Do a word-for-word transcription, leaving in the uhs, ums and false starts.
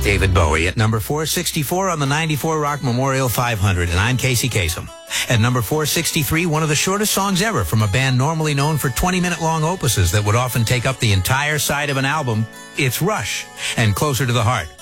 David Bowie at number four sixty-four on the ninety-four Rock Memorial five hundred, and I'm Casey Kasem. At number four sixty-three, one of the shortest songs ever from a band normally known for twenty-minute long opuses that would often take up the entire side of an album, it's Rush and Closer to the Heart.